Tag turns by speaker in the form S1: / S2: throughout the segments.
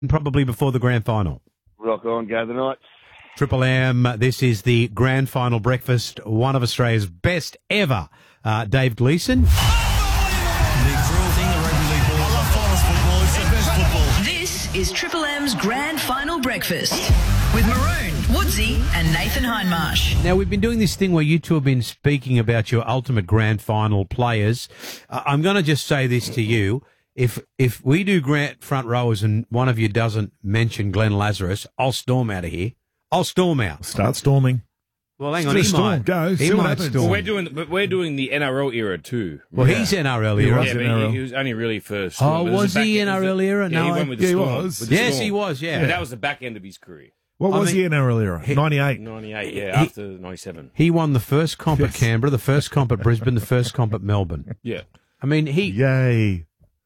S1: probably before the grand final.
S2: Rock on, go the Knights.
S1: Triple M, this is the grand final breakfast, one of Australia's best ever. Dave Gleeson.
S3: This is Triple M's grand final breakfast with Maroon, Woodsy and Nathan Hindmarsh.
S1: Now, we've been doing this thing where you two have been speaking about your ultimate grand final players. I'm going to just say this to you. If we do grant front rowers and one of you doesn't mention Glenn Lazarus, I'll storm out of here. I'll storm out.
S4: Start storming.
S1: Well, hang on,
S4: Just
S1: he
S4: storm.
S1: might.
S4: Go.
S1: He
S4: See what
S1: might
S4: happens.
S1: storm.
S5: We're doing the NRL era too.
S1: Well, he's NRL
S4: He
S1: era.
S4: was
S5: Yeah, but
S4: NRL.
S5: he was only really first.
S1: Oh, was he NRL era?
S5: Yeah, he
S1: No,
S5: went with the
S4: yeah, he
S5: Storm.
S4: was.
S5: with the
S1: Yes,
S5: Storm.
S1: he was, yeah.
S5: But that was the back end of his career.
S4: What
S1: I
S4: was
S1: mean,
S4: he in our earlier? 98.
S5: 98, yeah, after 97.
S1: He won the first comp at
S4: Yes.
S1: Canberra, the first comp at Brisbane, the first comp at Melbourne.
S5: Yeah.
S1: I mean,
S4: Yay.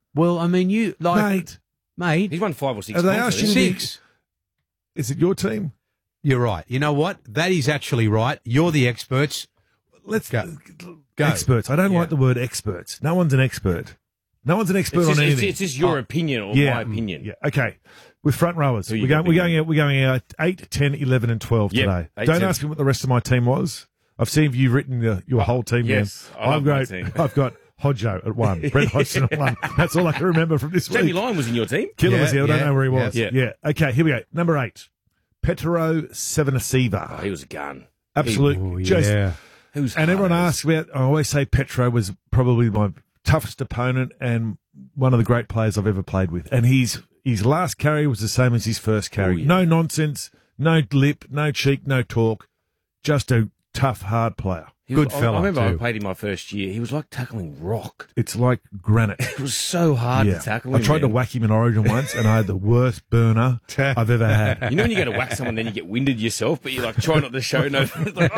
S1: you, like, mate,
S5: He's won 5 or 6
S4: Have they
S5: comps,
S4: asked you
S5: hasn't he?
S1: 6.
S4: Is it your team?
S1: You're right. You know what? That is actually right. You're the experts.
S4: Let's
S1: Go.
S4: Experts. I don't
S1: Yeah.
S4: like the word experts. No one's an expert. No one's an expert
S5: It's
S4: on
S5: just,
S4: anything.
S5: it's just your opinion or my opinion.
S4: Yeah. Okay. With front rowers,
S5: Who you
S4: we're
S5: got
S4: going out 8, 10, 11 and 12
S5: Yep,
S4: today.
S5: 8,
S4: Don't
S5: 10.
S4: ask me what the rest of my team was. I've seen you've written your whole team
S5: yes,
S4: down.
S5: I love my
S4: I've
S5: team.
S4: got Hodjo at 1, Brent Hodgson at 1. That's all I can remember from this
S5: Jamie
S4: week.
S5: Lyon was in your team.
S4: Killer
S1: Yeah,
S4: was here. I don't
S1: yeah,
S4: know where he was.
S5: yeah.
S4: Okay, here we go. Number 8, Petero Sevenasiva.
S5: Oh, he was a gun.
S4: Absolute.
S1: Oh,
S4: just-
S1: yeah.
S5: He was
S4: And everyone
S5: hard.
S4: asks about, I always say Petro was probably my toughest opponent and one of the great players I've ever played with. And his last carry was the same as his first carry.
S5: Oh, yeah.
S4: No nonsense, no lip, no cheek, no talk. Just a tough, hard player.
S1: Good fella,
S5: I remember
S1: too.
S5: I played him my first year. He was like tackling rock.
S4: It's like granite.
S5: It was so hard to tackle
S4: I
S5: him.
S4: tried to
S5: man.
S4: whack him in Origin once and I had the worst burner I've ever had.
S5: You know when you go to whack someone, then you get winded yourself, but you like try not to show no. It's like,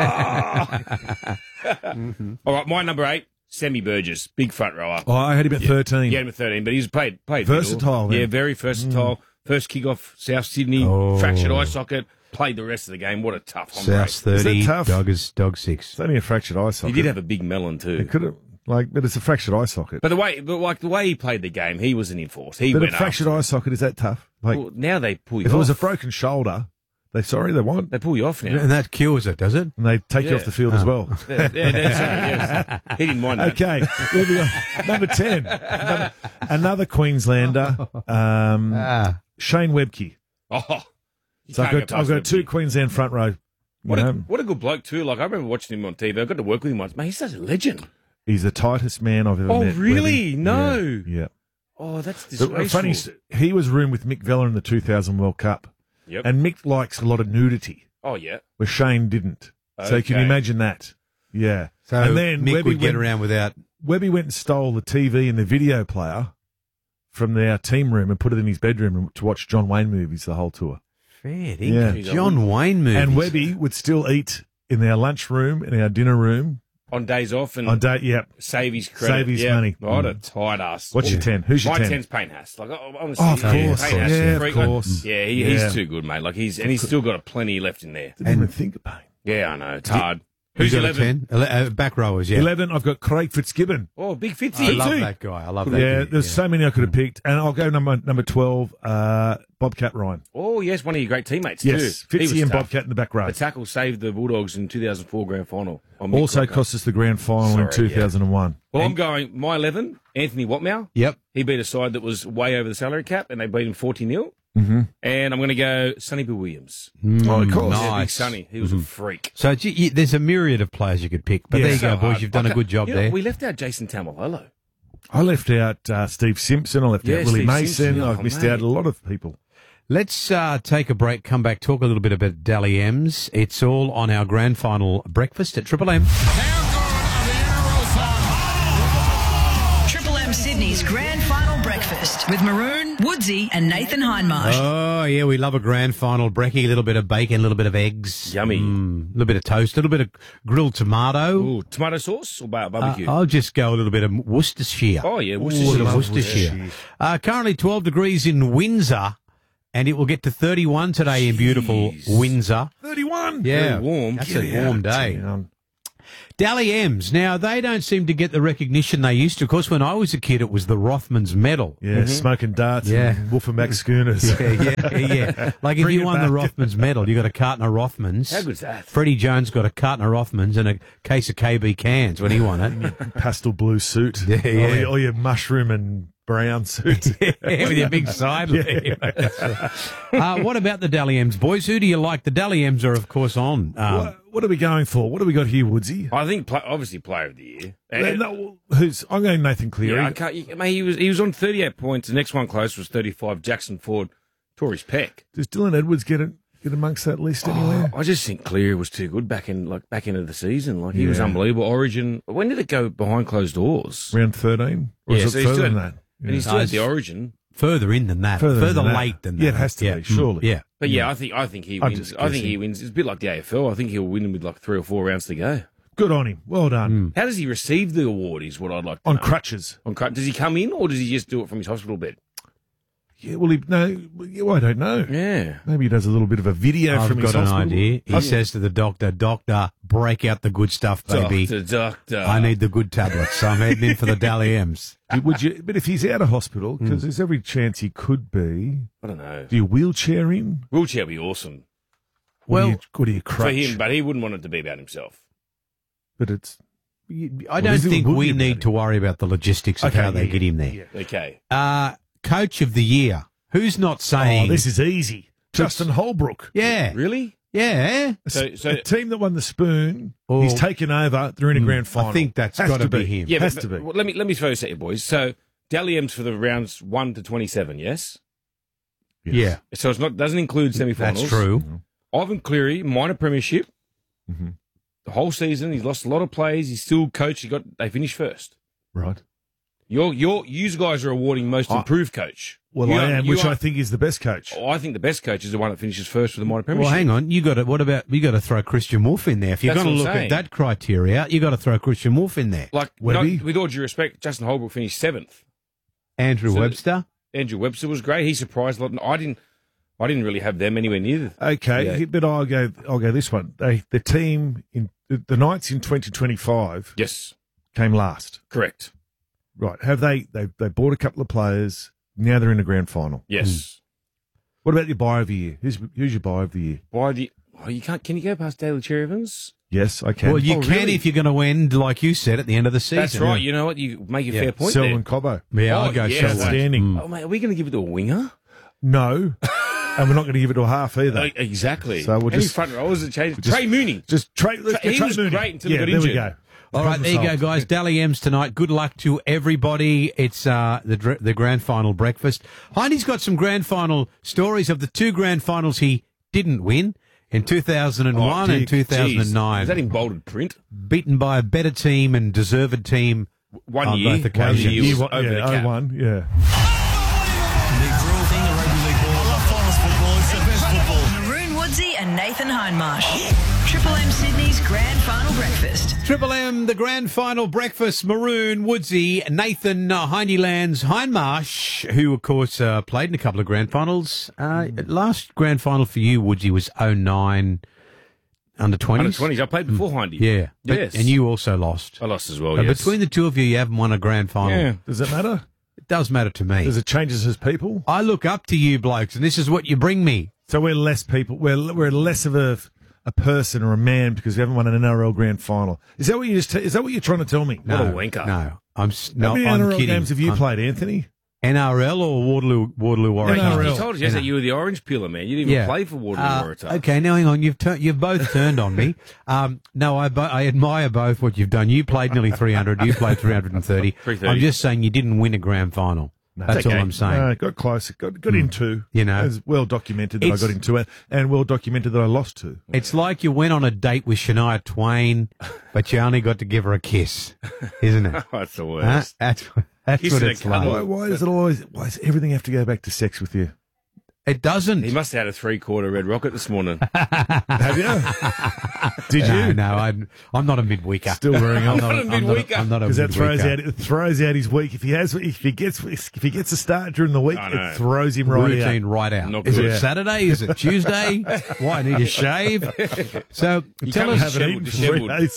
S5: ah. All right, my number 8, Sammy Burgess, big front rower.
S4: Oh, I had him at 13.
S5: He had him at 13, but he's played
S4: Versatile,
S5: middle. Yeah,
S4: then.
S5: very versatile. First kick off South Sydney, fractured eye socket, played the rest of the game. What a tough hombre.
S1: South 30,
S4: Is that tough?
S1: dog 6.
S4: It's only a fractured eye
S5: He
S4: socket.
S5: did have a big melon too.
S4: It could have, but it's a fractured eye socket.
S5: But the way he played the game, he was an enforce. He
S4: But a
S5: went
S4: fractured eye socket, is that tough? Like,
S5: Well, now they pull you
S4: if
S5: off.
S4: it was a broken shoulder, they won't.
S5: They pull you off now.
S1: And that cures it, does it?
S4: And they take you
S5: Yeah.
S4: off the field as well.
S5: Yeah, that's right, yes. He didn't mind that.
S4: Okay, moving on. Number 10. Another Queenslander, Shane Webke.
S5: Oh, you
S4: So
S5: can't go
S4: I've
S5: past
S4: got 2
S5: Webke.
S4: Queensland front row.
S5: What
S4: You
S5: a,
S4: know,
S5: what a good bloke too. Like I remember watching him on TV. I got to work with him once. Man, he's such a legend.
S4: he's the tightest man I've ever
S5: Oh,
S4: met.
S5: really?
S4: Webby.
S5: No.
S4: Yeah.
S5: Oh, that's
S4: The
S5: disgraceful.
S4: funny, he was roomed with Mick Vella in the 2000 World Cup.
S5: Yep.
S4: And Mick likes a lot of nudity,
S5: Oh yeah.
S4: where Shane didn't. So can you
S5: Okay.
S4: imagine that? Yeah.
S1: So
S4: and then
S1: Mick
S4: Webby
S1: would get
S4: went-
S1: around without...
S4: Webby went and stole the TV and the video player from our team room and put it in his bedroom to watch John Wayne movies the whole tour.
S1: Fair
S4: Yeah.
S1: dinkum. John Wayne movies.
S4: And Webby would still eat in our lunch room, in our dinner room.
S5: On days off and
S4: On date, yep.
S5: save his credit.
S4: Save his
S5: Yeah.
S4: money.
S5: What a tight ass.
S4: What's your 10? Who's your
S5: My
S4: 10?
S5: 10's Payne Haas. Like honestly,
S4: Oh, of course.
S5: Payne Haas is a
S4: Yeah, of
S5: freak.
S4: course.
S5: Yeah,
S4: Yeah.
S5: he's too good, mate. Like he's still got plenty left in there.
S4: Didn't even think of Payne.
S5: Yeah, I know. It's hard.
S1: Who's
S5: Who's
S1: got a
S5: 11?
S1: 10? Back rowers, yeah.
S4: 11, I've got Craig Fitzgibbon.
S5: Oh, big
S1: I
S5: Fitzy.
S1: love
S4: too.
S1: that guy. I love that
S4: Yeah,
S1: guy.
S4: there's so many I could have picked. And I'll go number 12, Bobcat Ryan.
S5: Oh, yes, one of your great teammates
S4: Yes,
S5: too. He
S4: Fitzy
S5: was
S4: and
S5: tough.
S4: Bobcat in the back row.
S5: The tackle saved the Bulldogs in 2004 grand final. On Mick
S4: Also
S5: Crocker.
S4: cost us the grand final in
S5: Sorry,
S4: 2001.
S5: Well, I'm going my 11, Anthony Watmow.
S1: Yep.
S5: He beat a side that was way over the salary cap, and they beat him 40-0.
S4: Mm-hmm.
S5: And I'm going to go Sonny Bill Williams.
S4: Oh, of course.
S5: Yeah, big
S1: Nice.
S5: Sonny. He was a freak.
S1: So there's a myriad of players you could pick. But
S4: Yeah.
S1: there you go,
S5: So
S1: boys.
S5: hard.
S1: You've done a good job
S5: You know,
S1: there.
S5: we left out Jason Tamalolo.
S4: I left out Steve Simpson. I left
S5: Yeah,
S4: out Willie
S5: Steve
S4: Mason.
S5: Simpson.
S4: I've
S5: Oh,
S4: missed
S5: mate.
S4: out a lot of people.
S1: Let's take a break, come back, talk a little bit about Dally M's. It's all on our grand final breakfast at Triple M.
S3: Triple M Sydney's grand final breakfast with Maroon, Woodsy and Nathan Hindmarsh.
S1: Oh, yeah, we love a grand final brekkie, a little bit of bacon, a little bit of eggs.
S5: Yummy.
S1: A little bit of toast, a little bit of grilled tomato.
S5: Ooh, tomato sauce or barbecue?
S1: I'll just go a little bit of Worcestershire.
S5: Oh, yeah,
S1: Ooh,
S5: Worcestershire.
S1: a little
S5: Love
S1: Worcestershire. Currently 12 degrees in Windsor, and it will get to 31 today in beautiful
S5: Jeez.
S1: Windsor.
S4: 31.
S1: Yeah,
S5: Very warm.
S1: That's
S4: Get
S1: a warm
S4: out,
S1: day.
S4: town.
S1: Dally M's. Now, they don't seem to get the recognition they used to. Of course, when I was a kid, it was the Rothmans Medal.
S4: Yeah, smoking darts
S1: Yeah.
S4: and Wolfenbach schooners.
S1: Yeah. Like if
S4: Bring
S1: you
S4: it
S1: won the
S4: back.
S1: Rothmans Medal, you got a carton of Rothmans.
S5: How good's that?
S1: Freddie Jones got a carton of Rothmans and a case of KB cans when he won it.
S4: Pastel blue suit.
S1: Yeah.
S4: All your mushroom and brown suit.
S1: With your big side leg. What about the Dally M's, boys? Who do you like? The Dally M's are, of course, on.
S4: What are we going for? What do we got here, Woodsy?
S5: I think obviously player of the year.
S4: I'm going Nathan Cleary.
S5: Yeah, I can't. Mate, he was on 38 points. The next one close was 35. Jackson Ford tore his pec.
S4: Does Dylan Edwards get amongst that list anywhere?
S5: I just think Cleary was too good back end of the season. Like he was unbelievable. Origin. When did it go behind closed doors?
S4: Round 13? Or
S5: Yeah,
S4: is
S5: so
S4: it
S5: he's
S4: further
S5: still
S4: than
S5: had-
S4: that?
S5: And he's still at the Origin.
S1: Further in than that.
S4: Further
S1: Further
S4: than that.
S1: late than that.
S4: Yeah, it has to be, surely.
S1: Yeah.
S5: But yeah, I think he
S4: I'm
S5: wins.
S4: just
S5: I think
S4: guessing.
S5: he wins. It's a bit like the AFL. I think he'll win with like 3 or 4 rounds to go.
S4: Good on him. Well done.
S5: How does he receive the award? Is what I'd like to
S4: On
S5: know.
S4: crutches.
S5: Does he come in or does he just do it from his hospital bed?
S4: Yeah, well, I don't know.
S5: Yeah.
S4: Maybe he does a little bit of a video
S1: I've
S4: from his
S1: got an
S4: hospital.
S1: idea. He says to the doctor, break out the good stuff, baby.
S5: Doctor.
S1: I need the good tablets. So I'm heading in for the Dally M's.
S4: Would you? But if he's out of hospital, because there's every chance he could be,
S5: I don't know.
S4: do you wheelchair him?
S5: Wheelchair would be awesome
S4: Or do you crutch?
S5: for him, but he wouldn't want it to be about himself.
S4: But it's
S1: I don't
S4: is it
S1: think
S4: would
S1: we
S4: be about
S1: need
S4: him?
S1: to worry about the logistics of how they
S4: yeah,
S1: get him there.
S4: yeah.
S5: Okay.
S1: Coach of the year. Who's not saying?
S4: Oh, this is easy. Justin Holbrook.
S1: Yeah.
S5: Really?
S1: Yeah.
S5: So
S4: A team that won the spoon,
S1: Oh.
S4: he's taken over. They're in a grand final.
S1: I think that's
S4: Has
S1: got to
S4: to
S1: be
S4: be.
S1: him.
S5: Yeah,
S4: Has
S5: but,
S4: to be.
S5: well, let me throw this at you, boys. So Dally M's for the rounds 1 to 27. Yes.
S4: Yes.
S1: Yeah.
S5: So it's not doesn't include semi-finals.
S1: That's true.
S5: Ivan Cleary, minor premiership.
S4: Mhm.
S5: The whole season, he's lost a lot of players. He's still coached. They finished first.
S4: Right.
S5: You guys are awarding most improved coach.
S4: Well,
S5: You
S4: I
S5: are-
S4: am,
S5: you
S4: which
S5: are-
S4: I think is the best coach.
S5: I think the best coach is the one that finishes first with the minor premiership.
S1: Well, hang on. You got to. What about you got to throw Christian Wolf in there? If you're
S5: That's
S1: going to
S5: what I'm
S1: look
S5: saying.
S1: at that criteria, you got to throw Christian Wolf in there.
S5: Like,
S4: Webby?
S5: with all due respect, Justin Holbrook finished 7th.
S1: Andrew
S5: So-
S1: Webster.
S5: Andrew Webster was great. He surprised a lot. I didn't really have them anywhere near.
S4: Okay,
S5: Yeah.
S4: but I'll go this one. The team in the Knights in 2025
S5: Yes,
S4: came last.
S5: correct.
S4: Right. Have they bought a couple of players? Now they're in the grand final.
S5: Yes.
S4: What about your buy of the year? Who's your buy of the year?
S5: Why do you can't? Can you go past Daly Cherry Evans?
S4: Yes, I can.
S1: Well, you
S5: Oh,
S1: can
S5: really?
S1: if you're going to end, like you said, at the end of the season.
S5: That's right. You know what? You make a fair point
S4: Selwyn Cobbo.
S1: Yeah,
S5: Oh,
S1: I'll go
S5: yeah,
S1: Selwyn.
S4: Outstanding.
S5: there. Oh, mate, are we going to give it to a winger?
S4: No. And we're not going to give it to a half either.
S5: Exactly.
S4: So we'll
S5: Any
S4: just-
S5: front rowers that change?
S4: just-
S5: Trey Mooney.
S4: Just trade. Let's
S5: He
S4: get Trey
S5: was
S4: Mooney.
S5: great until he got
S4: there
S5: injured.
S4: we go.
S1: All right, there you go,
S4: Problem
S1: guys. Dally M's tonight. Good luck to everybody. It's the grand final breakfast. Heidi's got some grand final stories of the 2 grand finals he didn't win in 2001 and 2009.
S5: Is that in bolded print?
S1: Beaten by a better team and deserved team.
S5: One
S1: On
S5: year.
S1: both occasions.
S5: One year was
S4: Year one,
S5: over the
S4: yeah,
S5: cap.
S4: 01, yeah.
S3: Maroon Woodsy and Nathan Hindmarsh. Triple M Sydney's grand final breakfast.
S1: Triple M, the grand final breakfast. Maroon, Woodsy, Nathan, Hindylands, Hindmarsh, who, of course, played in a couple of grand finals. Last grand final for you, Woodsy, was 09 under 20s.
S5: Under 20s. I played before Hindy.
S1: Yeah. But-
S5: Yes.
S1: And you also lost.
S5: I lost as well, yes.
S1: Between the two of you, you haven't won a grand final.
S5: Yeah.
S4: Does it matter?
S1: It does matter to me.
S4: Does it change us as people?
S1: I look up to you blokes, and this is what you bring me.
S4: So we're less people. We're less of a person or a man because we haven't won an NRL grand final. Is that what is that what you're trying to tell me?
S5: What a wanker.
S1: No,
S4: How many
S1: I'm
S4: NRL
S1: kidding.
S4: games have you
S1: I'm-
S4: played, Anthony?
S1: NRL or Waterloo Warriors?
S4: NRL.
S5: You told us yesterday you were the orange peeler, man. You didn't even play for Waterloo Waratah.
S1: Okay, now hang on. You've both turned on me. No, I admire both what you've done. You played nearly 300. You played 330.
S5: 330.
S1: I'm just saying you didn't win a grand final. That's all
S5: okay.
S1: I'm saying.
S4: Got close. Got into.
S1: You know.
S4: It's well documented that I
S1: It's-
S4: got into it, and well documented that I lost to.
S1: It's like you went on a date with Shania Twain, but you only got to give her a kiss, isn't it?
S5: That's the
S1: Huh?
S5: worst.
S1: That's
S5: Kiss
S1: what
S5: and a
S1: it's
S5: cuddle.
S1: like.
S4: Why does it always? Why does everything have to go back to sex with you?
S1: It doesn't.
S5: He must have had a 3/4 Red Rocket this morning.
S4: Have you? Did you?
S1: No, I'm not a midweeker.
S4: Still wearing
S1: I'm
S4: off.
S1: not,
S5: Not a midweeker.
S1: I'm not a
S4: Because that
S1: midweeker.
S4: throws out his week. If he gets a start during the week,
S5: I know.
S4: it throws him right
S1: routine
S4: out.
S1: right out.
S5: Not
S1: Is
S5: good.
S1: it Saturday? Is it Tuesday? Why, I need a shave? So
S5: You
S1: tell
S5: can't
S1: us,
S5: have it
S4: Eaten
S5: eaten
S4: for 3
S5: dishevelled.
S4: days.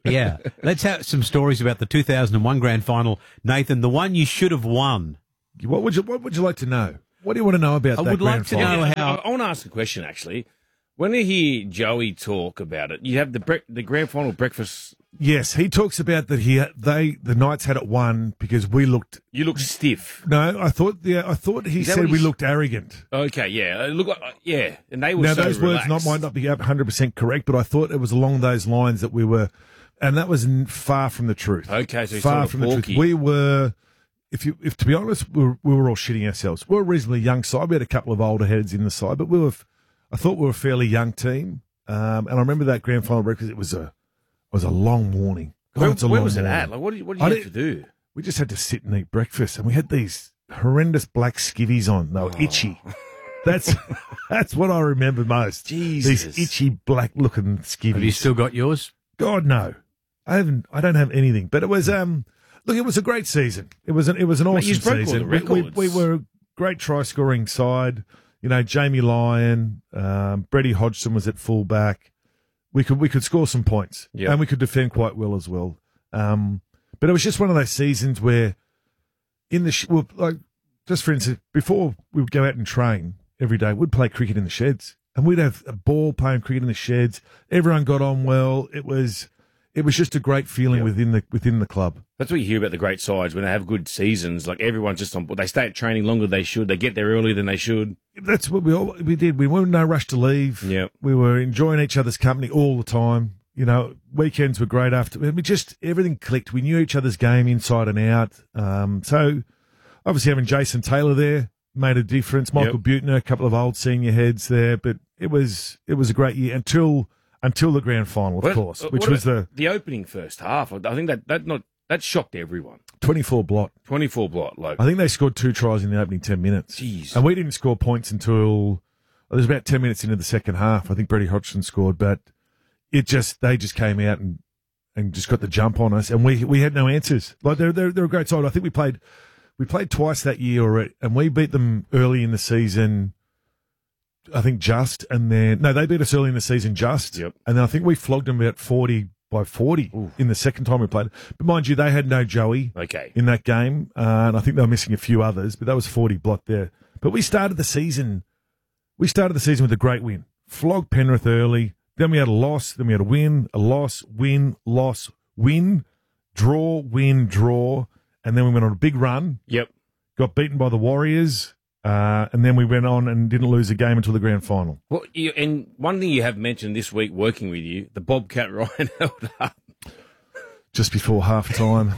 S1: Yeah. Let's have some stories about the 2001 grand final. Nathan, the one you should have won.
S4: What would you like to know? What do you want to know about
S1: I
S4: that
S1: would like
S4: grand
S1: to
S4: final?
S1: know
S5: I want to ask a question, actually. When I hear Joey talk about it, you have the grand final breakfast.
S4: Yes, he talks about that. The Knights had it won because we looked.
S5: You look stiff.
S4: No, I thought he
S5: Is that
S4: said
S5: what
S4: we
S5: he's-
S4: looked arrogant.
S5: Okay, yeah. Look, yeah, and they were
S4: Now
S5: so
S4: those
S5: relaxed.
S4: words might not be 100% correct, but I thought it was along those lines that we were, and that was far from the truth.
S5: Okay, so he's
S4: far
S5: sort of
S4: from the truth.
S5: porky.
S4: We were. If to be honest, we were all shitting ourselves. We were a reasonably young side. We had a couple of older heads in the side, but I thought we were a fairly young team. And I remember that grand final breakfast. It was a long morning.
S5: Where
S4: it's a long
S5: was it
S4: morning.
S5: at? Like, what did you have to do?
S4: We just had to sit and eat breakfast, and we had these horrendous black skivvies on. They were itchy. That's what I remember most.
S5: Jesus.
S4: These itchy black looking skivvies.
S1: Have you still got yours?
S4: God no, I don't have anything. But it was look, it was a great season. It was an awesome
S5: you broke all
S4: season.
S5: the records.
S4: We were a great try scoring side. You know, Jamie Lyon, Brady Hodgson was at fullback. We could score some points,
S5: Yep.
S4: and we could defend quite well as well. But it was just one of those seasons where, just for instance, before we would go out and train every day, we'd play cricket in the sheds, and we'd have a ball playing cricket in the sheds. Everyone got on well. It was just a great feeling within the club.
S5: That's what you hear about the great sides when they have good seasons. Like everyone's just on board. They stay at training longer than they should. They get there earlier than they should.
S4: That's what we did. We were in no rush to leave.
S5: Yep.
S4: We were enjoying each other's company all the time. You know, weekends were great after. Everything clicked. We knew each other's game inside and out. So obviously having Jason Taylor there made a difference. Michael Butner, a couple of old senior heads there, but it was a great year until the grand final, of course, which was
S5: the opening first half. I think that shocked everyone.
S4: 24 blot.
S5: 24 blot. Like,
S4: I think they scored 2 tries in the opening 10 minutes.
S5: Jeez.
S4: And we didn't score points until it was about 10 minutes into the second half. I think Brady Hodgson scored, but they just came out and just got the jump on us, and we had no answers. Like they're a great side. I think we played twice that year already, and we beat them early in the season. I think they beat us early in the season just,
S5: Yep.
S4: and then I think we flogged them about 40 in the second time we played. But mind you, they had no Joey
S5: okay.
S4: in that game, and I think they were missing a few others, but that was 40 blot there. But we started the season with a great win. Flogged Penrith early, then we had a loss, then we had a win, a loss, win, loss, win, draw, and then we went on a big run.
S5: Yep.
S4: Got beaten by the Warriors, and then we went on and didn't lose a game until the grand final.
S5: Well, and one thing you have mentioned this week working with you, the Bobcat Ryan held up.
S4: Just before half time.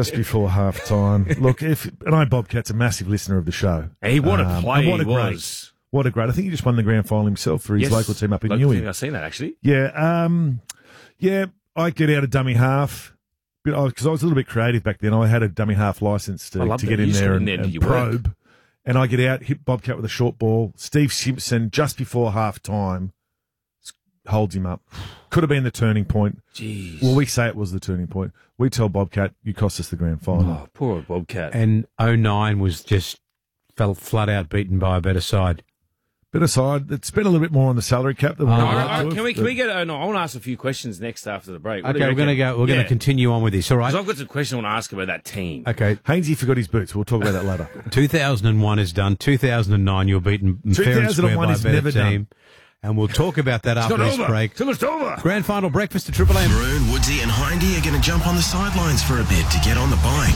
S4: Look, and Bobcat's a massive listener of the show.
S5: Hey, what a play
S4: and
S5: he was.
S4: What a great. I think he just won the grand final himself for his
S5: Yes.
S4: local team up in
S5: Local
S4: Newey.
S5: team, I've seen that, actually.
S4: Yeah, I get out a dummy half because I was a little bit creative back then. I had a dummy half license to
S5: love
S4: get
S5: that.
S4: in
S5: You just
S4: there
S5: got
S4: and,
S5: in there, did you
S4: probe. And I get out, hit Bobcat with a short ball. Steve Simpson, just before half time, holds him up. Could have been the turning point.
S5: Jeez.
S4: Well, we say it was the turning point. We tell Bobcat, you cost us the grand final.
S5: Oh, poor old Bobcat.
S1: And 09 was just fell flat out beaten by a better side.
S4: Bit aside, it's spent a little bit more on the salary cap than we
S5: All
S4: would
S5: right,
S4: like to have,
S5: can
S4: but-
S5: we get? I want to ask a few questions next after the break. What do
S1: Okay,
S5: you
S1: we're going to
S5: reckon?
S1: go. We're going to continue on with this. All right.
S5: 'Cause I've got some questions I want to ask about that team.
S1: Okay.
S4: Hainsey forgot his boots. We'll talk about that later.
S1: 2001 is done. 2009, you're beaten fair and square
S4: 2001
S1: by a
S4: is
S1: better
S4: never
S1: team. And we'll talk about that after this break.
S5: Till it's over.
S1: Grand final breakfast at Triple M.
S2: Maroon, Woodsy and Hindy are going to jump on the sidelines for a bit to get on the bike.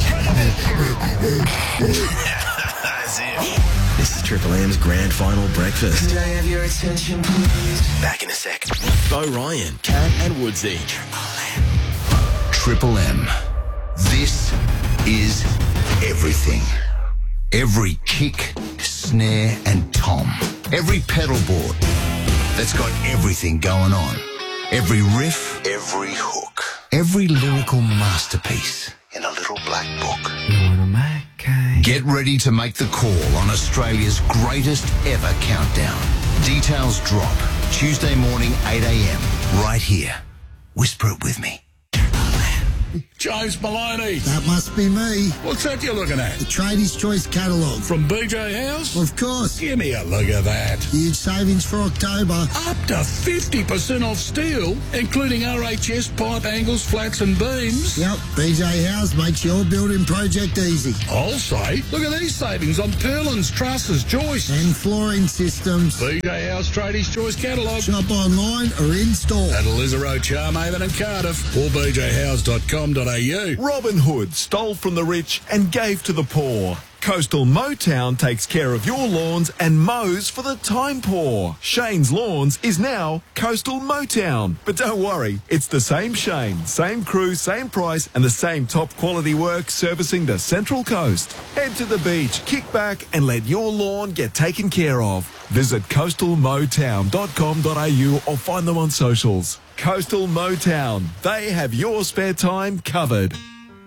S2: That's it. This is Triple M's Grand Final Breakfast.
S6: Could I have your attention, please?
S2: Back in a sec. Bo Ryan, Cat and Woodsy.
S7: Triple M. This is everything. Every kick, snare, and tom. Every pedal board that's got everything going on. Every riff, every hook. Every lyrical masterpiece in a little black book. Get ready to make the call on Australia's greatest ever countdown. Details drop Tuesday morning, 8 a.m. right here. Whisper it with me.
S8: James Maloney.
S9: That must be me.
S8: What's that you're looking at?
S9: The Tradies Choice catalogue.
S8: From BJ House?
S9: Of course.
S8: Give me a look at that.
S9: Huge savings for October.
S8: Up to 50% off steel, including RHS pipe angles, flats and beams.
S9: Yep, BJ House makes your building project easy.
S8: I'll say, look at these savings on purlins, trusses, joists.
S9: And flooring systems.
S8: BJ House Tradies Choice catalogue.
S9: Shop online or in store.
S8: At Elizabeth, Charmhaven and Cardiff or bjhouse.com.au.
S10: Robin Hood stole from the rich and gave to the poor. Coastal Motown takes care of your lawns and mows for the time poor. Shane's Lawns is now Coastal Motown. But don't worry, it's the same Shane, same crew, same price, and the same top quality work servicing the Central Coast. Head to the beach, kick back, and let your lawn get taken care of. Visit coastalmotown.com.au or find them on socials. Coastal Motown. They have your spare time covered.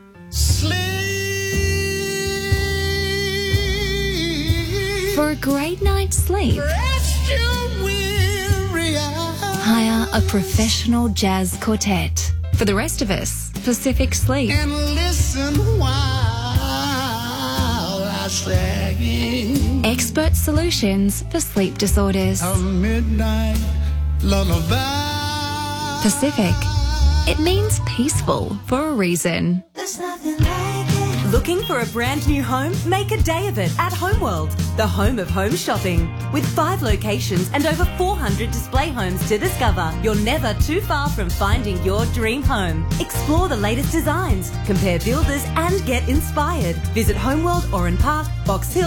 S11: For a great night's sleep, hire a professional jazz quartet. For the rest of us, Pacific Sleep.
S6: And listen while I sing.
S11: Expert solutions for sleep disorders.
S6: A midnight lullaby.
S11: Pacific. It means peaceful for a reason.
S12: There's nothing like it. Looking for a brand new home? Make a day of it at Homeworld, the home of home shopping. With 5 locations and over 400 display homes to discover, you're never too far from finding your dream home. Explore the latest designs, compare builders and get inspired. Visit Homeworld Oran Park, Box Hill